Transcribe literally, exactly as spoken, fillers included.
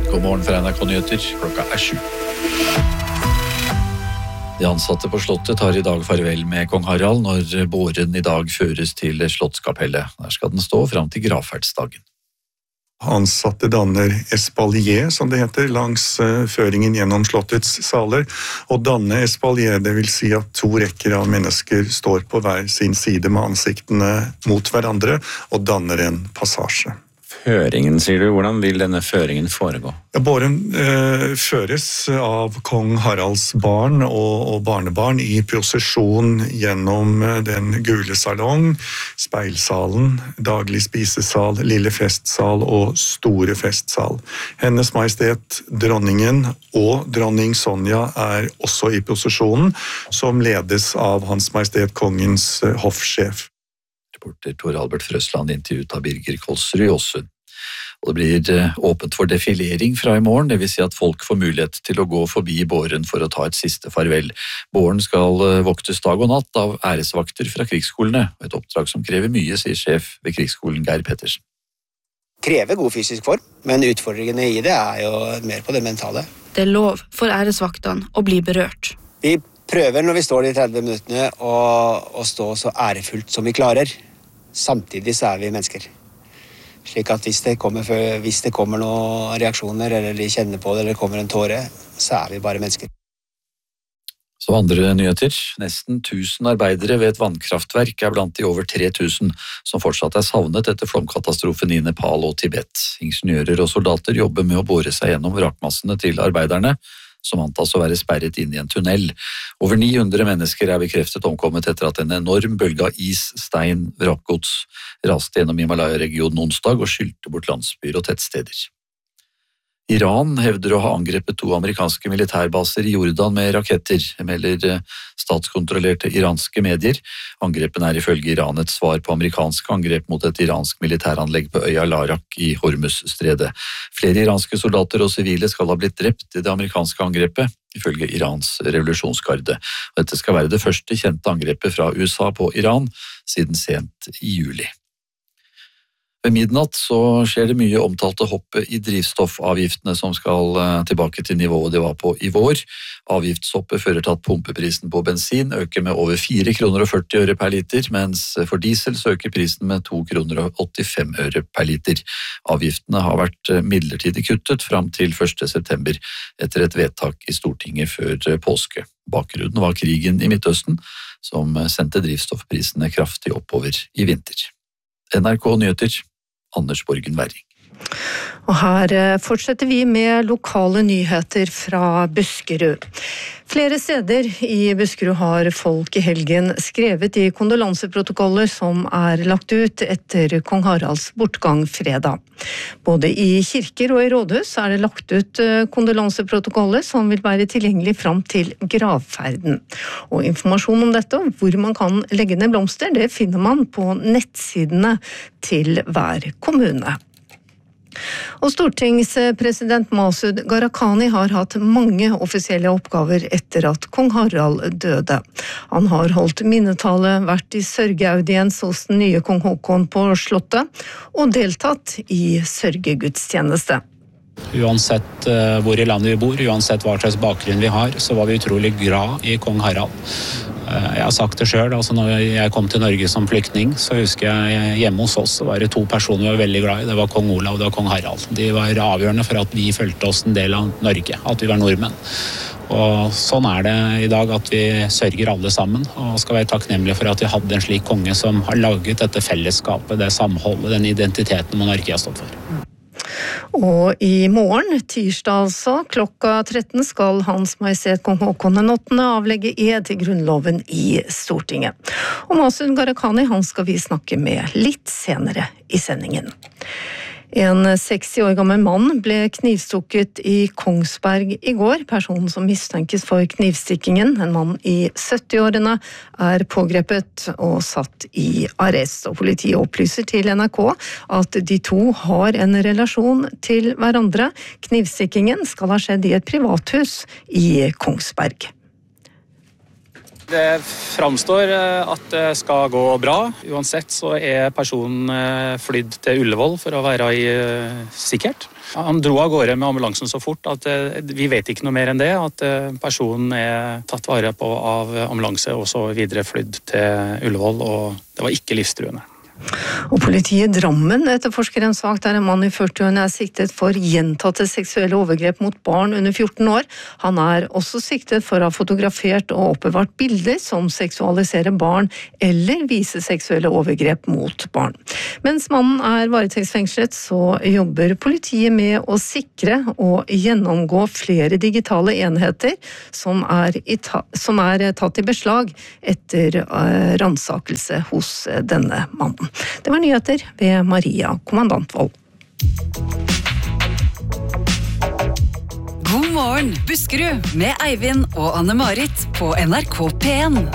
God morgen fra N R K Nyheter, klokka er sju. De ansatte på Slottet tar i dag farvel med kong Harald når båren i dag føres til Slottskapellet. Der skal den stå fram til gravferdsdagen. Ansatte danner espalier, som det heter, langs føringen gjennom Slottets saler. Og danne espalier, det vil si at to rekker av mennesker står på hver sin side med ansiktene mot hverandre og danner en passasje. Føringen, sier du. Hvordan vil denne føringen foregå? Ja, båren eh, føres av kong Haralds barn og, og barnebarn i prosesjon gjennom den gule salong, speilsalen, daglig spisesal, lille festsal og store festsal. Hennes Majestet dronningen og dronning Sonja er også i prosesjonen, som ledes av Hans Majestet kongens hoffsjef. Reporter Tor Albert Frøsland intervjuet av Birger Kolsrud i Åsund. Og det blir åpent for defilering fra i morgen, det vil si at folk får mulighet til å gå forbi båren for å ta et siste farvel. Båren skal voktes dag og natt av æresvakter fra krigsskolene, et oppdrag som krever mye, sier sjef ved krigsskolen Geir Pettersen. Krever god fysisk form, men utfordringene i det er jo mer på det mentale. Det er lov for æresvaktene å bli berørt. Vi prøver når vi står de tretti minuttene å, å stå så ærefullt som vi klarer. Samtidig så er vi mennesker. Slik at hvis det kommer, hvis det kommer noen reaksjoner, eller de kjenner på det, eller kommer en tåre, så er vi bare mennesker. Så andre nyheter. Nesten tusen arbeidere ved et vannkraftverk er blant de over tre tusen som fortsatt er savnet etter flomkatastrofen i Nepal og Tibet. Ingeniører og soldater jobber med å bore seg gjennom vrakmassene til arbeiderne, som antas å være sperret inn i en tunnel. Over ni hundre mennesker er bekreftet omkommet etter at en enorm bølge av is, stein, vrakgods raste gjennom Himalaya-regionen onsdag og skylte bort landsbyer og tettsteder. Iran hevder å ha angrepet to amerikanske militærbaser i Jordan med raketter, melder statskontrollerte iranske medier. Angrepen er ifølge Iran et svar på amerikansk angrep mot et iransk militæranlegg på øya Larak i Hormuz-stredet. Flere iranske soldater og sivile skal ha blitt drept i det amerikanske angrepet, ifølge Irans revolusjonsgarde. Dette skal være det første kjente angrepet fra U S A på Iran siden sent i juli. Ved midnatt så skjer det mye omtalte hoppet i drivstoffavgiftene som skal tilbake til nivået de var på i vår. Avgiftshoppet fører til at pumpeprisen på bensin øker med over fire kroner og førti øre per liter, mens for diesel så øker prisen med to kroner og åttifem øre per liter. Avgiftene har vært midlertidig kuttet fram til første september etter et vedtak i Stortinget før påske. Bakgrunnen var krigen i Midtøsten, som sendte drivstoffprisene kraftig oppover i vinter. N R K Nyheter, Anders Borgen Werring. Og her fortsetter vi med lokale nyheter fra Buskerud. Flere steder i Buskerud har folk i helgen skrevet i kondolanseprotokoller som er lagt ut etter kong Haralds bortgang fredag. Både i kirker og i rådhus er det lagt ut kondolanseprotokoller som vil være tilgjengelig fram til gravferden. Og informasjon om dette og hvor man kan legge ned blomster, det finner man på nettsidene til hver kommune. Og stortingspresident Masud Gharahkhani har hatt mange offisielle oppgaver etter at kong Harald døde. Han har holdt minnetale, vært i sørgeaudiens hos den nye kong Håkon på Slottet og deltatt i sørgegudstjeneste. Uansett uh, hvor i landet vi bor, uansett hva slags bakgrunn vi har, så var vi utrolig glad i kong Harald. Uh, jeg har sagt det selv, altså når jeg kom til Norge som flyktning, så husker jeg hjemme hos oss, så var det to personer vi var veldig glad i. Det var kong Olav og det var kong Harald. De var avgjørende for at vi følte oss en del av Norge, at vi var nordmenn. Og sånn er det i dag at vi sørger alle sammen, og skal være takknemlige for at vi hadde en slik konge som har laget dette fellesskapet, det samholdet, den identiteten monarkiet har stått for. Og i morgen, tirsdag altså, klokka tretten skal Hans Majestet kong Håkon den åttende avlegge ed til grunnloven i Stortinget. Og Masud Gharahkhani, han skal vi snakke med litt senere i sendingen. En seksti år gammel mann ble knivstukket i Kongsberg i går. Personen som mistenkes for knivstikkingen, en mann i sytti-årene, er pågrepet og satt i arrest. Og politiet opplyser til N R K at de to har en relasjon til hverandre. Knivstikkingen skal ha skjedd i et privathus i Kongsberg. Det framstår at det skal gå bra. Uansett så er personen flydd til Ullevål for å være i sikkert. Han dro av gårde med ambulansen så fort at vi vet ikke noe mer enn det, at personen er tatt vare på av ambulanse og så videre flydd til Ullevål, og det var ikke livstruende. Og politiet i Drammen etterforsker en sak der en mann i førtiårene er siktet for gjentatte seksuelle overgrep mot barn under fjorten år. Han er også siktet for å ha fotografert og oppbevart bilder som seksualiserer barn eller viser seksuelle overgrep mot barn. Mens mannen er varetektsfengslet, så jobber politiet med å sikre og gjennomgå flere digitale enheter som er, i ta- som er tatt i beslag etter uh, ransakelse hos denne mannen. Det var nyheter ved Maria Kommandantvold. God morgen, Buskerud, med Eivind og Anne-Marit på N R K P en.